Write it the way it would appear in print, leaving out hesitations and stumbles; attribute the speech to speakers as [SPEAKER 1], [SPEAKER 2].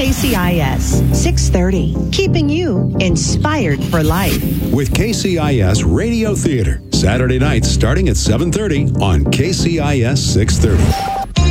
[SPEAKER 1] KCIS 630, keeping you inspired for life.
[SPEAKER 2] With KCIS Radio Theater, Saturday nights starting at 7:30 on KCIS 630.